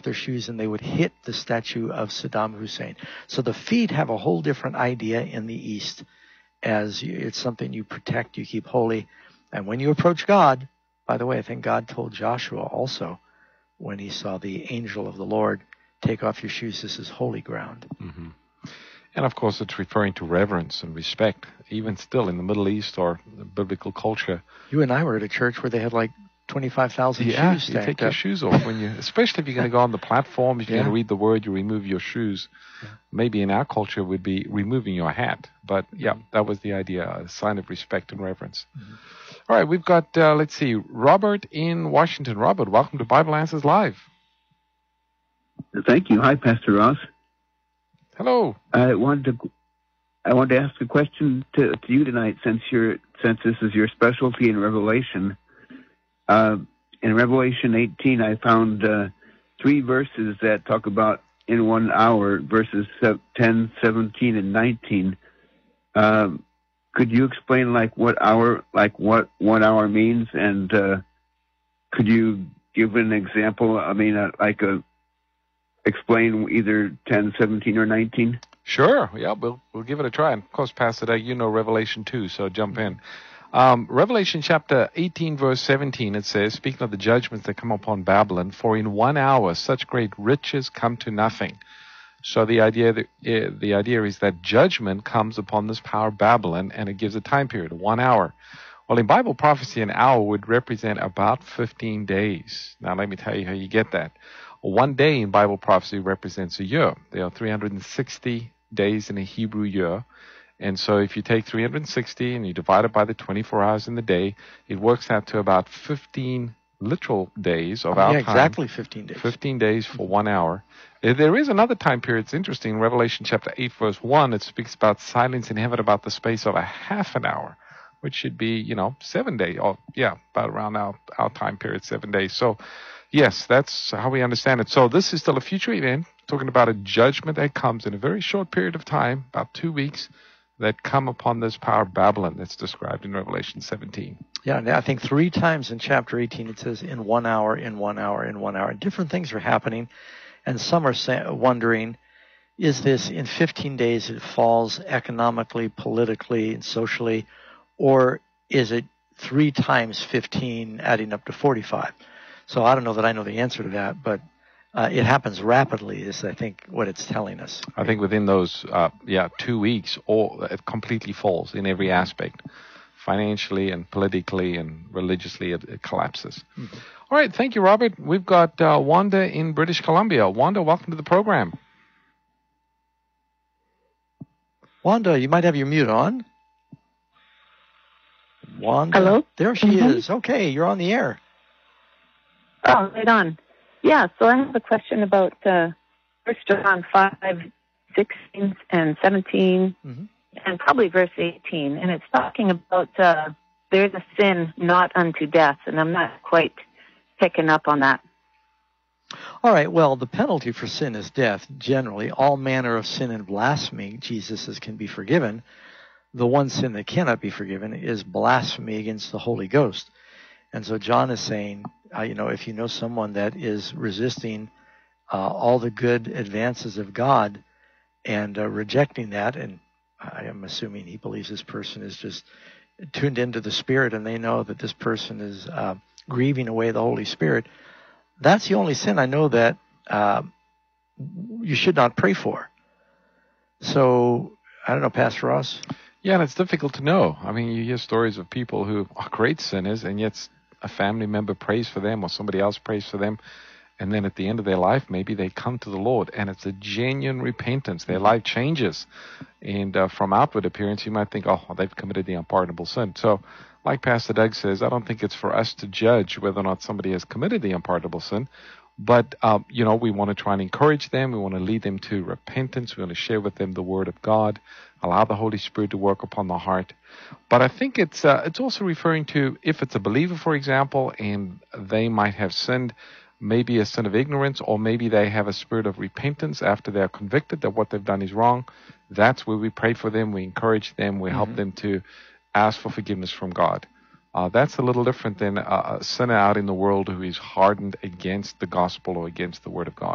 their shoes and they would hit the statue of Saddam Hussein. So the feet have a whole different idea in the East, as it's something you protect, you keep holy. And when you approach God, by the way, I think God told Joshua also when he saw the angel of the Lord, take off your shoes, this is holy ground. Mm-hmm. And of course, it's referring to reverence and respect, even still in the Middle East or the biblical culture. You and I were at a church where they had like 25,000 shoes stacked you take your shoes off when you, especially if you're going to go on the platform, if you're going to read the word, you remove your shoes. Yeah. Maybe in our culture it would be removing your hat. But that was the idea, a sign of respect and reverence. Mm-hmm. All right, we've got, let's see, Robert in Washington. Robert, welcome to Bible Answers Live. Thank you. Hi, Pastor Ross. Hello. I wanted to ask a question to you tonight, since this is your specialty in Revelation. In Revelation 18, I found 3 verses that talk about in 1 hour, verses 10, 17, and 19. Could you explain what 1 hour means, and could you give an example? I mean, explain either 10, 17, or 19? Sure. Yeah, we'll give it a try. And of course, Pastor Doug, you know Revelation 2, so jump in. Revelation chapter 18, verse 17, it says, speaking of the judgments that come upon Babylon, for in 1 hour such great riches come to nothing. So the idea is that judgment comes upon this power Babylon, and it gives a time period, 1 hour. Well, in Bible prophecy, an hour would represent about 15 days. Now, let me tell you how you get that. 1 day in Bible prophecy represents a year. There are 360 days in a Hebrew year. And so if you take 360 and you divide it by the 24 hours in the day, it works out to about 15 literal days of our time. Exactly 15 days. 15 days for 1 hour. There is another time period. It's interesting. In Revelation chapter 8, verse 1, it speaks about silence in heaven about the space of a half an hour, which should be, 7 days. Or, about around our time period, 7 days. So, yes, that's how we understand it. So this is still a future event, talking about a judgment that comes in a very short period of time, about 2 weeks, that come upon this power Babylon that's described in Revelation 17. Yeah, and I think 3 times in chapter 18 it says in 1 hour, in 1 hour, in 1 hour. Different things are happening, and some are wondering, is this in 15 days it falls economically, politically, and socially, or is it 3 times 15 adding up to 45? So I don't know that I know the answer to that, but it happens rapidly is, I think, what it's telling us. I think within those, 2 weeks, it completely falls in every aspect. Financially and politically and religiously, it collapses. Mm-hmm. All right, thank you, Robert. We've got Wanda in British Columbia. Wanda, welcome to the program. Wanda, you might have your mute on. Wanda? Hello? There she is. Okay, you're on the air. Oh, right on. Yeah, so I have a question about 1 John 5, 16 and 17, and probably verse 18. And it's talking about there's a sin not unto death, and I'm not quite picking up on that. All right, well, the penalty for sin is death. Generally, all manner of sin and blasphemy, Jesus says, can be forgiven. The one sin that cannot be forgiven is blasphemy against the Holy Ghost. And so John is saying, if you know someone that is resisting all the good advances of God and rejecting that, and I am assuming he believes this person is just tuned into the Spirit and they know that this person is grieving away the Holy Spirit, that's the only sin I know that you should not pray for. So, I don't know, Pastor Ross? Yeah, and it's difficult to know. I mean, you hear stories of people who are great sinners, and yet a family member prays for them or somebody else prays for them, and then at the end of their life, maybe they come to the Lord, and it's a genuine repentance. Their life changes. And from outward appearance, you might think, they've committed the unpardonable sin. So, like Pastor Doug says, I don't think it's for us to judge whether or not somebody has committed the unpardonable sin. But, we want to try and encourage them. We want to lead them to repentance. We want to share with them the Word of God, allow the Holy Spirit to work upon the heart. But I think it's also referring to if it's a believer, for example, and they might have sinned, maybe a sin of ignorance, or maybe they have a spirit of repentance after they're convicted that what they've done is wrong. That's where we pray for them. We encourage them. We help them to ask for forgiveness from God. That's a little different than a sinner out in the world who is hardened against the gospel or against the Word of God.